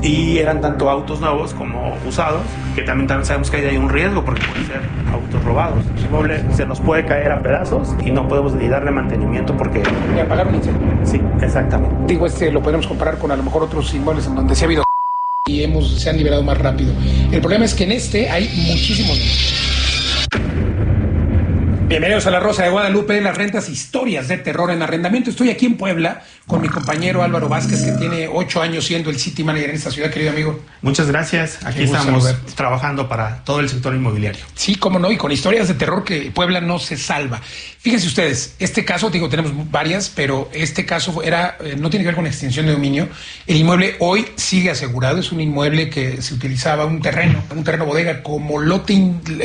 Y eran tanto autos nuevos como usados, que también sabemos que hay un riesgo porque pueden ser autos robados. El inmueble se nos puede caer a pedazos y no podemos ni darle mantenimiento porque... Ni apagar un incendio. Sí, exactamente. Digo, lo podemos comparar con a lo mejor otros inmuebles en donde se ha habido y se han liberado más rápido. El problema es que en hay muchísimos. Bienvenidos a La Rosa de Guadalupe, las rentas, historias de terror en arrendamiento. Estoy aquí en Puebla con mi compañero Álvaro Vázquez, que tiene 8 años siendo el City Manager en esta ciudad, querido amigo. Muchas gracias. Aquí estamos trabajando para todo el sector inmobiliario. Sí, cómo no, y con historias de terror que Puebla no se salva. Fíjense ustedes, este caso, digo, tenemos varias, pero este caso no tiene que ver con extinción de dominio. El inmueble hoy sigue asegurado, es un inmueble que se utilizaba un terreno bodega como lote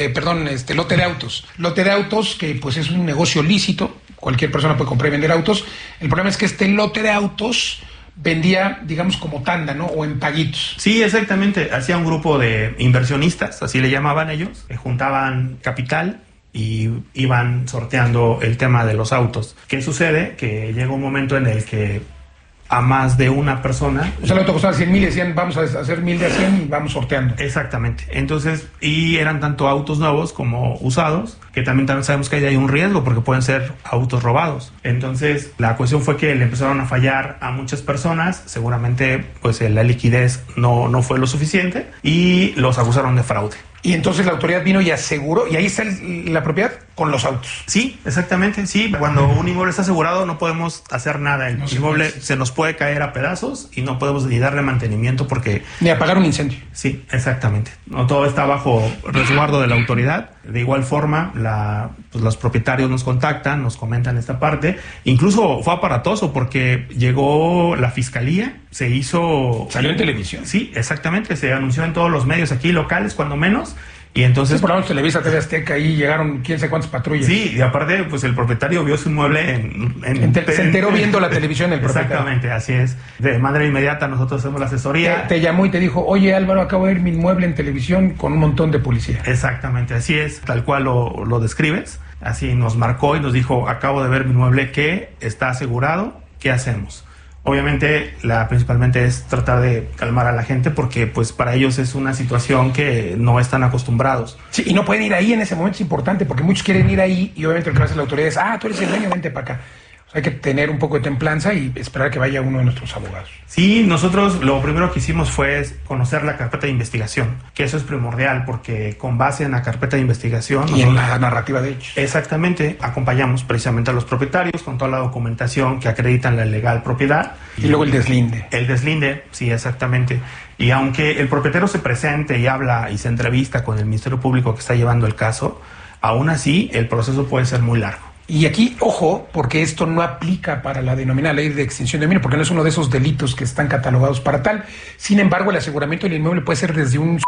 de autos. Lote de autos que pues es un negocio lícito, cualquier persona puede comprar y vender autos. El problema es que este lote de autos vendía, digamos, como tanda, ¿no? O en paguitos. Sí, exactamente. Hacía un grupo de inversionistas, así le llamaban ellos, que juntaban capital y iban sorteando el tema de los autos. ¿Qué sucede? Que llega un momento en el que a más de una persona... O sea, el auto costaba 100,000 y decían, vamos a hacer 1,000 de a 100 y vamos sorteando. Exactamente. Entonces, y eran tanto autos nuevos como usados, que también sabemos que hay un riesgo porque pueden ser autos robados. Entonces, la cuestión fue que le empezaron a fallar a muchas personas, seguramente pues la liquidez no fue lo suficiente y los acusaron de fraude. Y entonces la autoridad vino y aseguró, y ahí está la propiedad con los autos. Sí, exactamente, sí. Cuando un inmueble está asegurado no podemos hacer nada. El inmueble se nos puede caer a pedazos y no podemos ni darle mantenimiento porque... Ni apagar un incendio. Sí, exactamente. No todo está bajo resguardo de la autoridad. De igual forma, los propietarios nos contactan, nos comentan esta parte. Incluso fue aparatoso porque llegó la fiscalía, se hizo... Salió en televisión. Sí, exactamente. Se anunció en todos los medios aquí locales, cuando menos. Y entonces... Sí, por lo menos Televisa, TV Azteca, ahí llegaron quién sabe cuántas patrullas. Sí, y aparte, pues el propietario vio su inmueble se enteró viendo la televisión el propietario. Exactamente, así es. De manera inmediata nosotros hacemos la asesoría. Te llamó y te dijo, oye Álvaro, acabo de ver mi inmueble en televisión con un montón de policía. Exactamente, así es, tal cual lo describes. Así nos marcó y nos dijo, acabo de ver mi inmueble que está asegurado, ¿qué hacemos? Obviamente, principalmente es tratar de calmar a la gente porque pues para ellos es una situación que no están acostumbrados. Sí, y no pueden ir ahí en ese momento, es importante porque muchos quieren ir ahí y obviamente lo que hace la autoridad es, tú eres el dueño, vente para acá. O sea, hay que tener un poco de templanza y esperar que vaya uno de nuestros abogados. Sí, nosotros lo primero que hicimos fue conocer la carpeta de investigación, que eso es primordial porque con base en la carpeta de investigación... Y en la narrativa de hechos. Exactamente, acompañamos precisamente a los propietarios con toda la documentación que acreditan la legal propiedad. Y luego el deslinde. El deslinde, sí, exactamente. Y aunque el propietario se presente y habla y se entrevista con el Ministerio Público que está llevando el caso, aún así el proceso puede ser muy largo. Y aquí, ojo, porque esto no aplica para la denominada ley de extinción de dominio, porque no es uno de esos delitos que están catalogados para tal. Sin embargo, el aseguramiento del inmueble puede ser desde un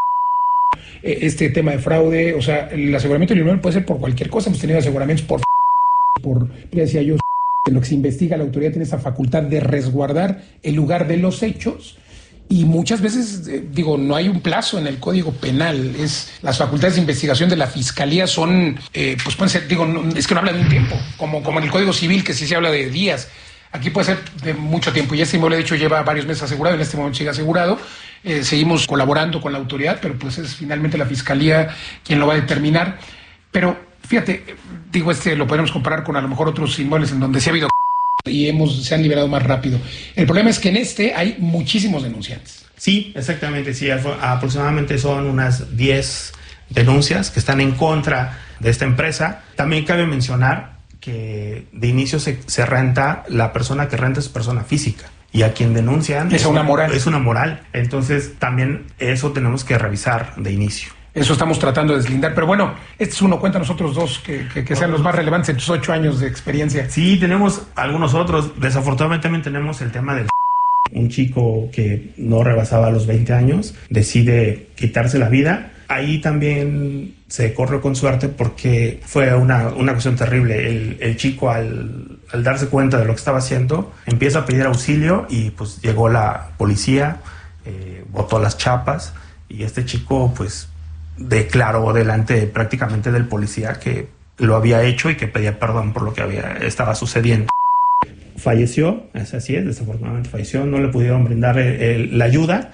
tema de fraude, o sea, el aseguramiento del inmueble puede ser por cualquier cosa. Hemos tenido aseguramientos por ya decía yo, en lo que se investiga, la autoridad tiene esa facultad de resguardar el lugar de los hechos. Y muchas veces, no hay un plazo en el Código Penal. Las facultades de investigación de la Fiscalía son, pues pueden ser, es que no habla de un tiempo, como en el Código Civil, que sí se habla de días. Aquí puede ser de mucho tiempo. Y este inmueble, de hecho, lleva varios meses asegurado, en este momento sigue asegurado. Seguimos colaborando con la autoridad, pero pues es finalmente la Fiscalía quien lo va a determinar. Pero, fíjate, lo podemos comparar con a lo mejor otros inmuebles en donde sí ha habido y se han liberado más rápido. El problema es que en hay muchísimos denunciantes. Sí, exactamente, sí, aproximadamente son unas 10 denuncias que están en contra de esta empresa. También cabe mencionar que de inicio se renta, la persona que renta es persona física y a quien denuncian es una moral. Es una moral, entonces también eso tenemos que revisar de inicio. Eso estamos tratando de deslindar. Pero bueno, este es uno. Cuéntanos otros dos que sean los más relevantes en tus 8 años de experiencia. Sí, tenemos algunos otros. Desafortunadamente también tenemos el tema del... Un chico que no rebasaba los 20 años decide quitarse la vida. Ahí también se corre con suerte porque fue una cuestión terrible. El chico al darse cuenta de lo que estaba haciendo empieza a pedir auxilio y pues llegó la policía, botó las chapas y este chico pues declaró delante prácticamente del policía que lo había hecho y que pedía perdón por lo que estaba sucediendo. Falleció, así es, desafortunadamente falleció, no le pudieron brindar la ayuda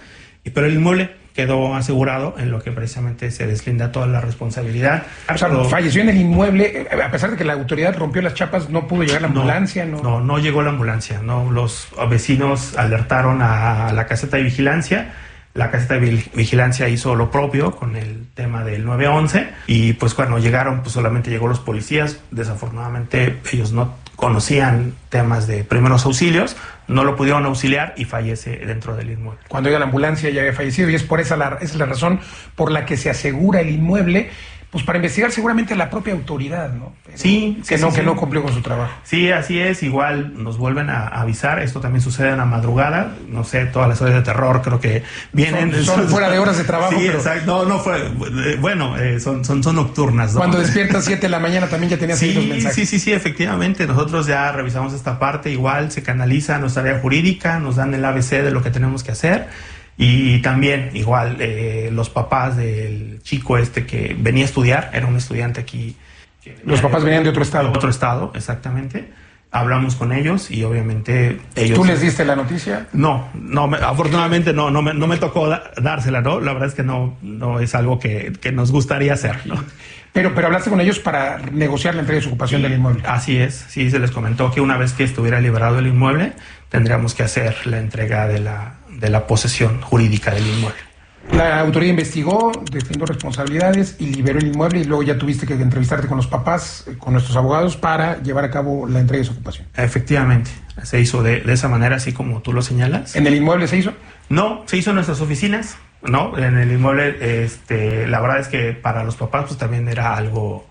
pero el inmueble quedó asegurado, en lo que precisamente se deslinda toda la responsabilidad. O sea, falleció en el inmueble, a pesar de que la autoridad rompió las chapas, no pudo llegar la ambulancia. No llegó la ambulancia. No, los vecinos alertaron a la caseta de vigilancia. La caseta de vigilancia hizo lo propio con el tema del 911 y pues cuando llegaron, pues solamente llegó los policías. Desafortunadamente ellos no conocían temas de primeros auxilios, no lo pudieron auxiliar y fallece dentro del inmueble. Cuando llega la ambulancia ya había fallecido y es por esa es la razón por la que se asegura el inmueble, pues para investigar seguramente la propia autoridad, ¿no? Pero sí. Que no cumplió con su trabajo. Sí, así es. Igual nos vuelven a avisar. Esto también sucede en la madrugada. No sé, todas las historias de terror creo que vienen... Son fuera de horas de trabajo. Sí, pero... exacto. No fue... Bueno, son nocturnas, ¿no? Cuando despiertas 7 de la mañana también ya tenías los mensajes. Sí, efectivamente. Nosotros ya revisamos esta parte. Igual se canaliza nuestra área jurídica, nos dan el ABC de lo que tenemos que hacer. Y también, igual, los papás del chico que venía a estudiar, era un estudiante aquí. Los papás venían de otro estado. De otro estado, exactamente. Hablamos con ellos y obviamente ellos... ¿Tú les diste la noticia? No, afortunadamente no me tocó dársela, ¿no? La verdad es que no es algo que nos gustaría hacer, ¿no? Pero hablaste con ellos para negociar la entrega de su ocupación del inmueble. Así es, sí, se les comentó que una vez que estuviera liberado el inmueble, tendríamos que hacer la entrega de la posesión jurídica del inmueble. La autoridad investigó, definió responsabilidades y liberó el inmueble y luego ya tuviste que entrevistarte con los papás, con nuestros abogados para llevar a cabo la entrega de su ocupación. Efectivamente, se hizo de esa manera, así como tú lo señalas. ¿En el inmueble se hizo? No, se hizo en nuestras oficinas, ¿no? En el inmueble, la verdad es que para los papás pues también era algo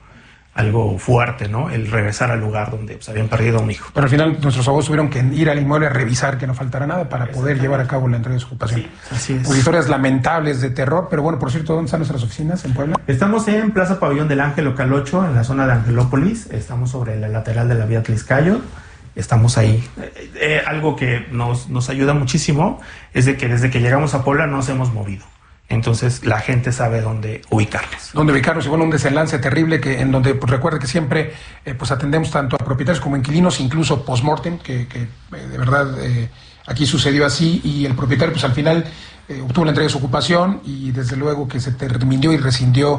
fuerte, ¿no? El regresar al lugar donde pues, habían perdido a un hijo. Pero al final nuestros abogados tuvieron que ir al inmueble a revisar que no faltara nada para poder llevar a cabo la entrega de su ocupación. Sí, así es. Pues historias lamentables de terror, pero bueno, por cierto, ¿dónde están nuestras oficinas en Puebla? Estamos en Plaza Pabellón del Ángel, local 8, en la zona de Angelópolis. Estamos sobre la lateral de la vía Tliscayo. Estamos ahí. Algo que nos ayuda muchísimo es de que desde que llegamos a Puebla nos hemos movido. Entonces la gente sabe dónde ubicarnos. Dónde ubicarnos y bueno, un desenlace terrible en donde pues, recuerde que siempre pues atendemos tanto a propietarios como inquilinos, incluso post-mortem, que de verdad aquí sucedió así y el propietario pues al final obtuvo la entrega de su ocupación y desde luego que se terminó y rescindió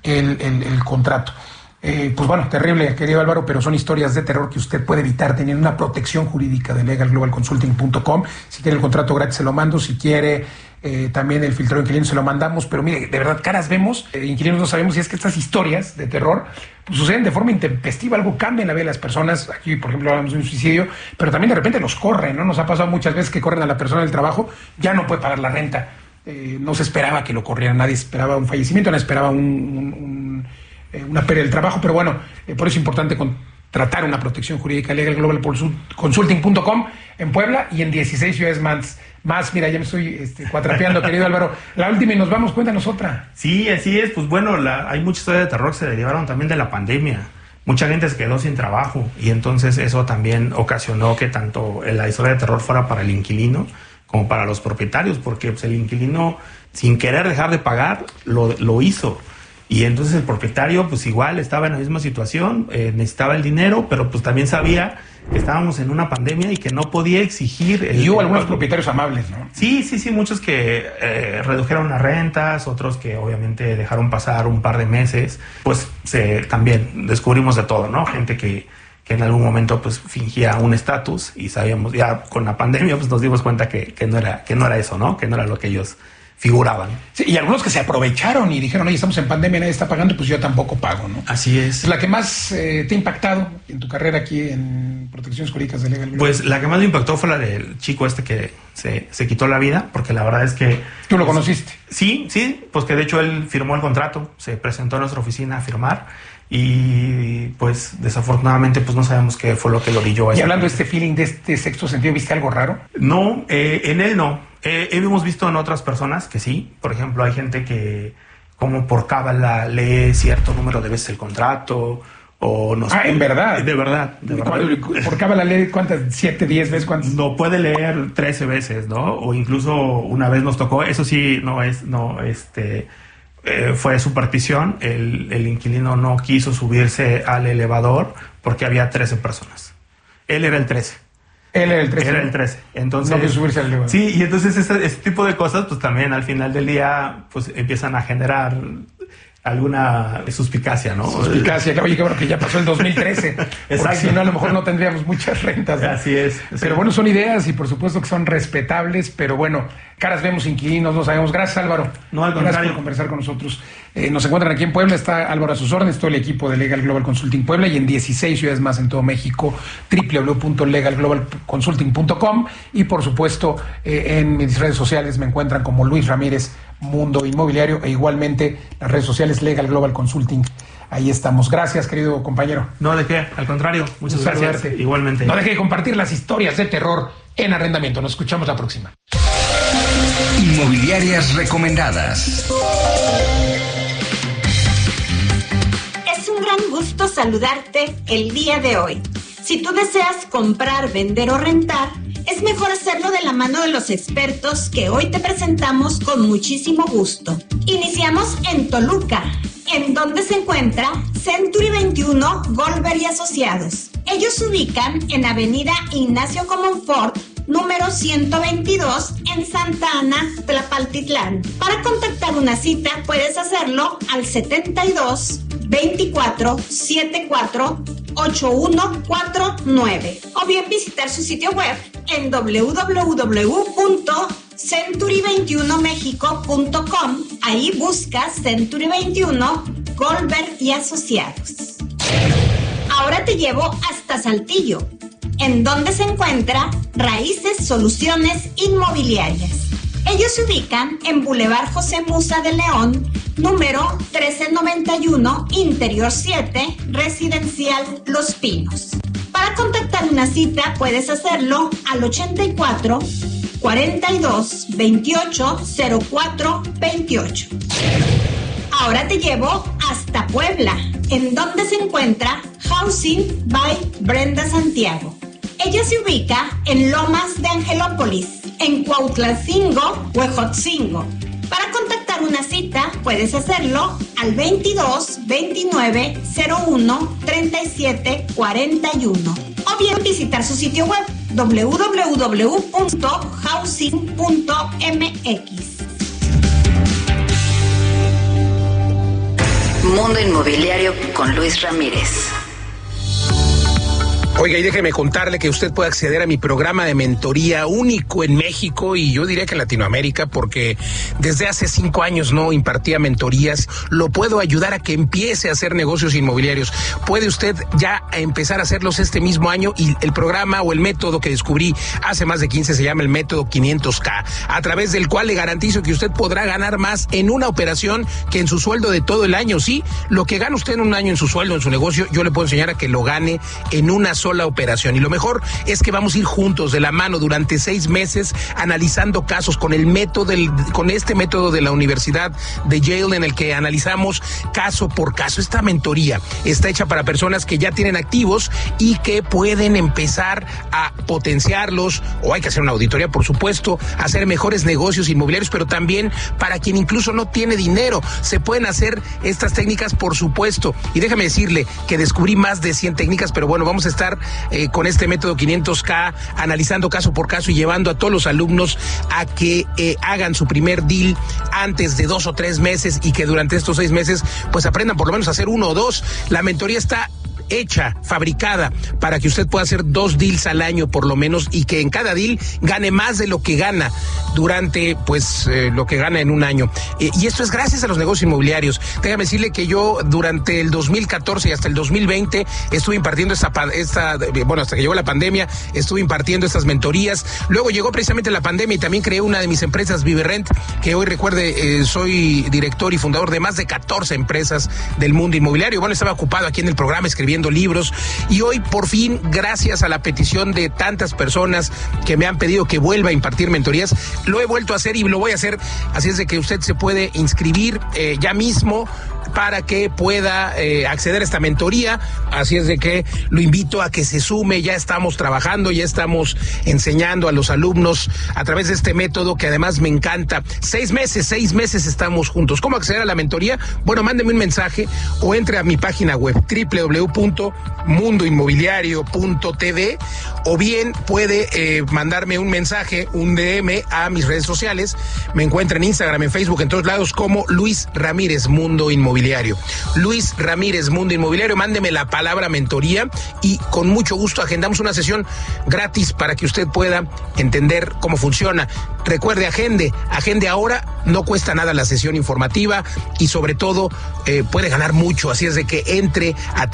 el contrato. Pues bueno, terrible, querido Álvaro, pero son historias de terror que usted puede evitar teniendo una protección jurídica de legalglobalconsulting.com. Si quiere el contrato gratis se lo mando, si quiere también el filtro de inquilinos se lo mandamos, pero mire, de verdad, caras vemos, inquilinos no sabemos, y es que estas historias de terror pues suceden de forma intempestiva, algo cambia en la vida de las personas. Aquí, por ejemplo, hablamos de un suicidio, pero también de repente los corren, ¿no? Nos ha pasado muchas veces que corren a la persona del trabajo, ya no puede pagar la renta. No se esperaba que lo corrieran, nadie esperaba un fallecimiento, nadie esperaba una pérdida del trabajo, pero bueno, por eso es importante contratar una protección jurídica legalglobalconsulting.com en Puebla y en 16 ciudades más. Mira, ya me estoy cuatrapeando, querido Álvaro. La última y nos vamos, cuéntanos otra. Sí, así es, pues bueno, hay muchas historias de terror que se derivaron también de la pandemia. Mucha gente se quedó sin trabajo y entonces eso también ocasionó que tanto la historia de terror fuera para el inquilino como para los propietarios, porque pues, el inquilino, sin querer dejar de pagar, lo hizo. Y entonces el propietario, pues igual estaba en la misma situación, necesitaba el dinero, pero pues también sabía que estábamos en una pandemia y que no podía exigir... Y hubo algunos propietarios amables, ¿no? Sí, muchos que redujeron las rentas, otros que obviamente dejaron pasar un par de meses. Pues también descubrimos de todo, ¿no? Gente que en algún momento pues fingía un estatus y sabíamos, ya con la pandemia pues nos dimos cuenta que no era eso, ¿no? Que no era lo que ellos figuraban. Sí, y algunos que se aprovecharon y dijeron, oye, estamos en pandemia, nadie está pagando, pues yo tampoco pago, ¿no? Así es. ¿La que más te ha impactado en tu carrera aquí en protecciones jurídicas de Legal Global? Pues la que más me impactó fue la del chico que se quitó la vida, porque la verdad es que... ¿Tú lo conociste? Sí, pues que de hecho él firmó el contrato, se presentó a nuestra oficina a firmar y pues desafortunadamente pues no sabemos qué fue lo que lo orilló a... Y hablando de este feeling, de este sexto sentido, ¿viste algo raro? No, en él no. Hemos visto en otras personas que sí. Por ejemplo, hay gente que como por cábala lee cierto número de veces el contrato o no sé. ¿En verdad? De verdad. ¿Por cábala lee cuántas? ¿7, 10 veces? ¿Cuántas? No, puede leer 13 veces, ¿no? O incluso una vez nos tocó, eso sí, fue superstición. El inquilino no quiso subirse al elevador porque había 13 personas. Él era el 13. Él era el 13. Era el 13. Entonces, no quiso subirse al elevador. Sí, y entonces este tipo de cosas, pues también al final del día, pues empiezan a generar alguna suspicacia, ¿no? Suspicacia, oye, qué bueno que ya pasó el 2013. Exacto. Si no, a lo mejor no tendríamos muchas rentas, ¿no? Así es. Pero bueno, son ideas y por supuesto que son respetables, pero bueno, caras vemos, inquilinos, no sabemos. Gracias, Álvaro. No, al contrario. Gracias por conversar con nosotros. Nos encuentran aquí en Puebla, está Álvaro a sus órdenes, todo el equipo de Legal Global Consulting Puebla y en 16 ciudades más en todo México, www.legalglobalconsulting.com y por supuesto en mis redes sociales me encuentran como Luis Ramírez Mundo Inmobiliario e igualmente las redes sociales Legal Global Consulting. Ahí estamos. Gracias, querido compañero. No, ¿de qué? Al contrario, muchas gracias. Suerte. Igualmente. No deje de compartir las historias de terror en arrendamiento. Nos escuchamos la próxima. Inmobiliarias recomendadas. Es un gran gusto saludarte el día de hoy. Si tú deseas comprar, vender o rentar, es mejor hacerlo de la mano de los expertos que hoy te presentamos con muchísimo gusto. Iniciamos en Toluca, en donde se encuentra Century 21 Goldberg y Asociados. Ellos se ubican en Avenida Ignacio Comonfort, número 122, en Santa Ana, Tlalpatitlán. Para contactar una cita puedes hacerlo al 72 24 74 8149 o bien visitar su sitio web en www.century21mexico.com. Ahí buscas Century 21 Goldberg y Asociados. Ahora te llevo hasta Saltillo, en donde se encuentra Raíces Soluciones Inmobiliarias. Ellos se ubican en Boulevard José Musa de León, número 1391, Interior 7, Residencial Los Pinos. Para contactar una cita puedes hacerlo al 84 42 28 04 28. Ahora te llevo hasta Puebla, en donde se encuentra Housing by Brenda Santiago. Ella se ubica en Lomas de Angelópolis, en Cuautlancingo, Huejotzingo. Para contactar una cita puedes hacerlo al 22 29 01 37 41 o bien visitar su sitio web www.housing.mx. Mundo Inmobiliario con Luis Ramírez. Oiga, y déjeme contarle que usted puede acceder a mi programa de mentoría único en México y yo diría que en Latinoamérica, porque desde hace 5 años no impartía mentorías. Lo puedo ayudar a que empiece a hacer negocios inmobiliarios. Puede usted ya empezar a hacerlos este mismo año y el programa o el método que descubrí hace más de 15 se llama el método 500K, a través del cual le garantizo que usted podrá ganar más en una operación que en su sueldo de todo el año. Sí, lo que gana usted en un año en su sueldo, en su negocio, yo le puedo enseñar a que lo gane en una sola operación. Y lo mejor es que vamos a ir juntos de la mano durante 6 meses analizando casos con con este método de la Universidad de Yale, en el que analizamos caso por caso. Esta mentoría está hecha para personas que ya tienen activos y que pueden empezar a potenciarlos, o hay que hacer una auditoría, por supuesto, hacer mejores negocios inmobiliarios, pero también para quien incluso no tiene dinero. Se pueden hacer estas técnicas, por supuesto. Y déjame decirle que descubrí más de 100 técnicas, pero bueno, vamos a estar con este método 500K, analizando caso por caso y llevando a todos los alumnos a que hagan su primer deal antes de 2 o 3 meses y que durante estos 6 meses pues aprendan por lo menos a hacer 1 o 2. La mentoría está hecha, fabricada, para que usted pueda hacer 2 deals al año por lo menos y que en cada deal gane más de lo que gana durante, lo que gana en un año. Y esto es gracias a los negocios inmobiliarios. Déjame decirle que yo durante el 2014 y hasta el 2020 estuve impartiendo hasta que llegó la pandemia, estuve impartiendo estas mentorías. Luego llegó precisamente la pandemia y también creé una de mis empresas, Viverrent, que hoy recuerde, soy director y fundador de más de 14 empresas del mundo inmobiliario. Bueno, estaba ocupado aquí en el programa escribiendo libros y hoy por fin, gracias a la petición de tantas personas que me han pedido que vuelva a impartir mentorías, lo he vuelto a hacer y lo voy a hacer. Así es de que usted se puede inscribir ya mismo para que pueda acceder a esta mentoría. Así es de que lo invito a que se sume. Ya estamos trabajando, ya estamos enseñando a los alumnos a través de este método que además me encanta. 6 meses estamos juntos. ¿Cómo acceder a la mentoría? Bueno, mándeme un mensaje o entre a mi página web www.mundoinmobiliario.tv, o bien puede mandarme un mensaje, un DM a mis redes sociales. Me encuentra en Instagram, en Facebook, en todos lados como Luis Ramírez Mundo Inmobiliario. Luis Ramírez Mundo Inmobiliario, mándeme la palabra mentoría y con mucho gusto agendamos una sesión gratis para que usted pueda entender cómo funciona. Recuerde, agende ahora, no cuesta nada la sesión informativa y sobre todo puede ganar mucho. Así es de que entre a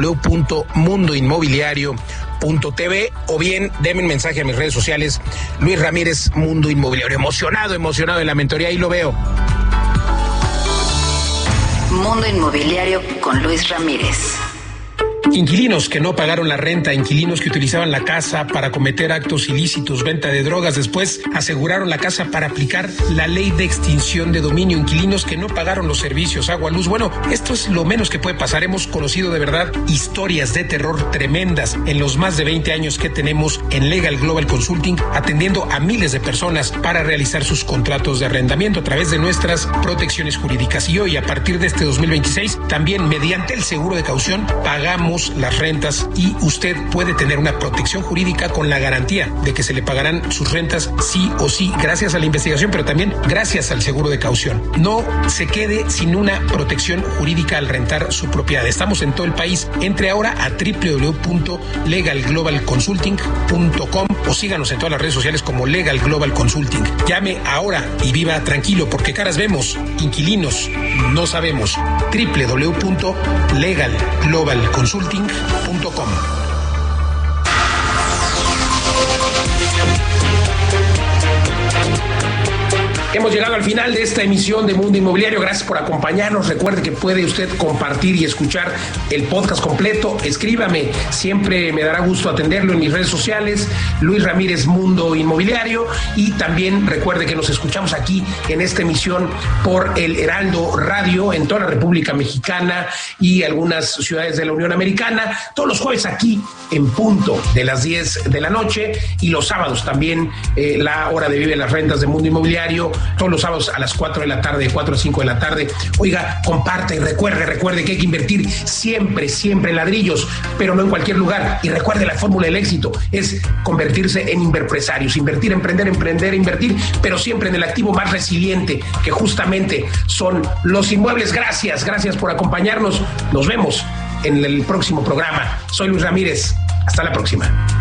www.mundoinmobiliario.tv o bien deme un mensaje a mis redes sociales, Luis Ramírez Mundo Inmobiliario. Emocionado en la mentoría, ahí lo veo. Mundo Inmobiliario con Luis Ramírez. Inquilinos que no pagaron la renta, inquilinos que utilizaban la casa para cometer actos ilícitos, venta de drogas, después aseguraron la casa para aplicar la ley de extinción de dominio, inquilinos que no pagaron los servicios, agua, luz. Bueno, esto es lo menos que puede pasar. Hemos conocido de verdad historias de terror tremendas en los más de 20 años que tenemos en Legal Global Consulting, atendiendo a miles de personas para realizar sus contratos de arrendamiento a través de nuestras protecciones jurídicas. Y hoy, a partir de este 2026, también mediante el seguro de caución, pagamos las rentas y usted puede tener una protección jurídica con la garantía de que se le pagarán sus rentas sí o sí, gracias a la investigación, pero también gracias al seguro de caución. No se quede sin una protección jurídica al rentar su propiedad. Estamos en todo el país. Entre ahora a www.legalglobalconsulting.com o síganos en todas las redes sociales como Legal Global Consulting. Llame ahora y viva tranquilo, porque caras vemos, inquilinos no sabemos. www.legalglobalconsulting.com. Hemos llegado al final de esta emisión de Mundo Inmobiliario. Gracias por acompañarnos. Recuerde que puede usted compartir y escuchar el podcast completo. Escríbame, siempre me dará gusto atenderlo en mis redes sociales, Luis Ramírez Mundo Inmobiliario. Y también recuerde que nos escuchamos aquí en esta emisión por el Heraldo Radio en toda la República Mexicana y algunas ciudades de la Unión Americana, todos los jueves aquí en punto de las 10 de la noche, y los sábados también la hora de Vive las Rentas de Mundo Inmobiliario, todos los sábados a las 4 de la tarde, 4 a 5 de la tarde. Oiga, comparte y recuerde que hay que invertir siempre en ladrillos, pero no en cualquier lugar. Y recuerde, la fórmula del éxito es convertirse en inverpresarios, invertir, emprender, invertir, pero siempre en el activo más resiliente, que justamente son los inmuebles. Gracias por acompañarnos. Nos vemos en el próximo programa. Soy Luis Ramírez. Hasta la próxima.